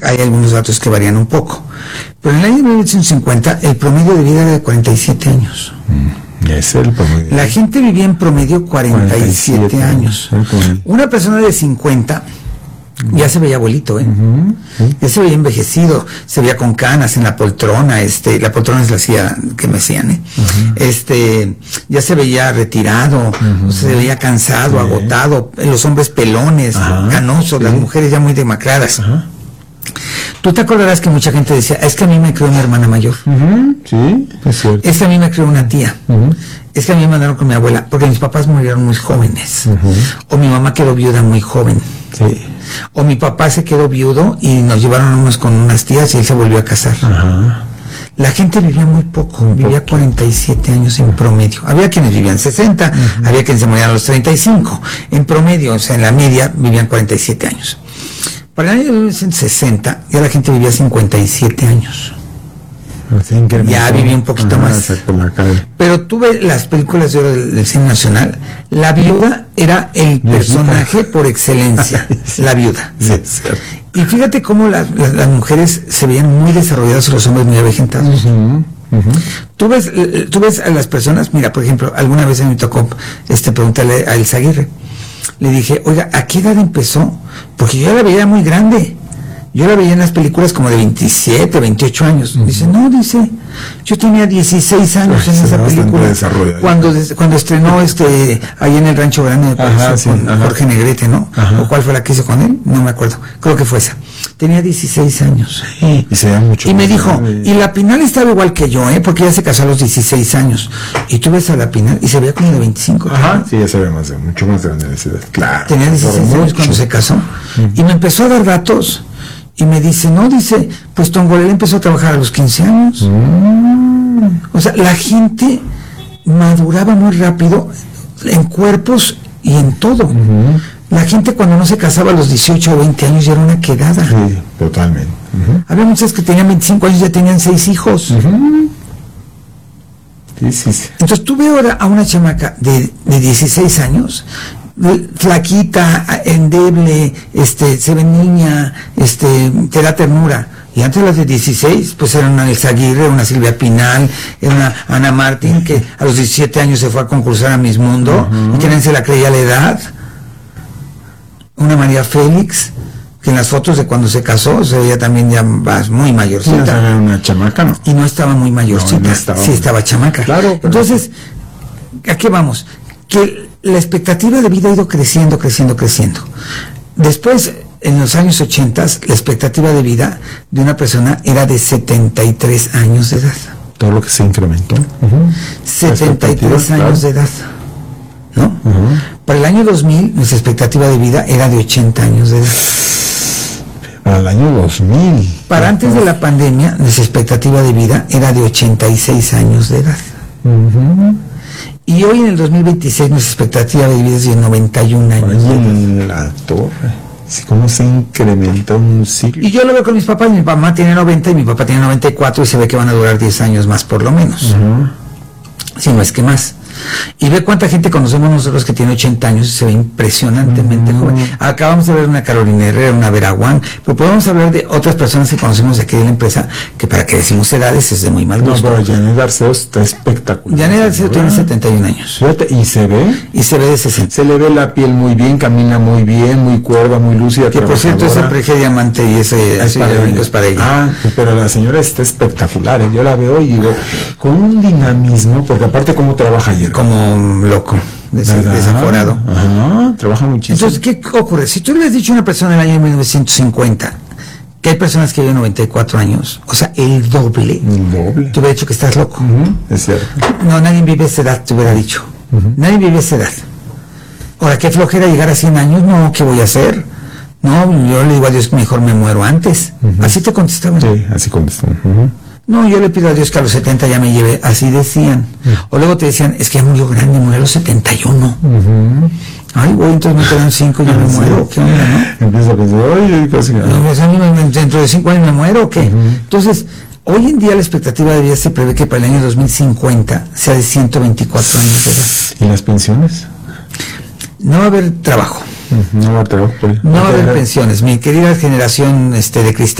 hay algunos datos que varían un poco. Pero en el año 1950 el promedio de vida era de 47 años. Es el promedio. La gente vivía en promedio 47 años. Una persona de 50 ya se veía abuelito, ya se veía envejecido, se veía con canas en la poltrona, la poltrona es la silla que me hacían, ya se veía retirado, se veía cansado, agotado, los hombres pelones, canosos, las mujeres ya muy demacradas. Tú te acordarás que mucha gente decía, es que a mí me crió mi hermana mayor. Sí, es cierto. Es que a mí me crió una tía. Es que a mí me mandaron con mi abuela, porque mis papás murieron muy jóvenes. O mi mamá quedó viuda muy joven. Sí. O mi papá se quedó viudo y nos llevaron unos con unas tías y él se volvió a casar. La gente vivía muy poco, vivía 47 años en promedio. Había quienes vivían 60, había quienes se morían a los 35. En promedio, o sea, en la media, vivían 47 años. Para el año 1960 ya la gente vivía 57 años. Ya vivía un poquito más. Pero tú ves las películas de oro del cine nacional, la viuda era el personaje por excelencia, la viuda. Y fíjate cómo las mujeres se veían muy desarrolladas y los hombres muy avejentados. Tú ves a las personas, mira, por ejemplo, alguna vez me tocó preguntarle a Elsa Aguirre. Le dije, oiga, ¿a qué edad empezó? Porque yo la veía muy grande. Yo la veía en las películas como de 27, 28 años. Dice, no, yo tenía 16 años en esa película. Cuando estrenó ahí en el Rancho Grande, con Jorge Negrete, ¿no? ¿O cuál fue la que hizo con él? No me acuerdo. Creo que fue esa. Tenía 16 años. Y me dijo, y la Pinal estaba igual que yo, porque ella se casó a los 16 años. Y tú ves a la Pinal y se veía como de 25. Sí, ya se ve mucho más grande de esa edad. Claro. Tenía 16 años cuando se casó. Y me empezó a dar datos. Y me dice, pues Tongolele empezó a trabajar a los 15 años. O sea, la gente maduraba muy rápido en cuerpos y en todo. La gente cuando no se casaba a los 18 o 20 años ya era una quedada. Sí, totalmente. Había muchas que tenían 25 años y ya tenían 6 hijos. Sí. Entonces tú ves ahora a una chamaca de 16 años, flaquita, endeble, se ve niña, te da ternura. Y antes las de 16, pues eran una Elsa Aguirre, una Silvia Pinal, una Ana Martín, que a los 17 años se fue a concursar a Miss Mundo, y que nadie se la creía la edad. Una María Félix, que en las fotos de cuando se casó, se veía también ya muy mayorcita. Sí, era una chamaca, ¿no? Y no estaba muy mayorcita, sí estaba chamaca. Claro. Entonces, ¿a qué vamos? Que la expectativa de vida ha ido creciendo. Después, en los años 80, la expectativa de vida de una persona era de 73 años de edad. Todo lo que se incrementó. 73 años de edad, ¿no? Para el año 2000, nuestra expectativa de vida era de 80 años de edad. Para el año 2000. Para antes de la pandemia, nuestra expectativa de vida era de 86 años de edad. Y hoy en el 2026 nuestra expectativa de vida es de 91 años. En la torre. Sí, cómo se incrementa un siglo. Y yo lo veo con mis papás. Mi mamá tiene 90 y mi papá tiene 94 y se ve que van a durar 10 años más por lo menos. Si no es que más. Y ve cuánta gente conocemos nosotros que tiene 80 años y se ve impresionantemente joven. Acabamos de ver una Carolina Herrera, una Vera Wang, pero podemos hablar de otras personas que conocemos de aquí de la empresa, que para que decimos edades es de muy mal gusto. No, pero Janet Arceo está espectacular. Janet Arceo tiene 71 años. Fíjate, ¿y se ve? Y se ve de 60. Se le ve la piel muy bien, camina muy bien, muy cuerda, muy lúcida. Que por cierto ese preje diamante y ese es para ella. Pero la señora está espectacular, yo la veo y digo, con un dinamismo, porque aparte cómo trabaja ayer. Como loco, desaforado. Trabaja muchísimo. Entonces, ¿qué ocurre? Si tú le hubieras dicho a una persona en el año 1950 que hay personas que viven 94 años, o sea, el doble. Te hubiera dicho que estás loco. Es cierto. No, nadie vive esa edad, te hubiera dicho. Nadie vive esa edad. Ahora, qué flojera llegar a 100 años, no, ¿qué voy a hacer? No, yo le digo a Dios que mejor me muero antes. Así te contestaban. Sí, así contestaban. No, yo le pido a Dios que a los 70 ya me lleve, así decían. O luego te decían, es que ya murió grande, murió a los 71. Ay, güey, entonces me quedan 5 y ya me muero, ¿qué onda, no? Empieza a pensar, ay, casi dentro de 5 años me muero, ¿o qué? Entonces, hoy en día la expectativa de vida se prevé que para el año 2050 sea de 124 años de edad. ¿Y las pensiones? No va a haber trabajo. No va a haber trabajo. No va a haber pensiones. Mi querida generación de cristal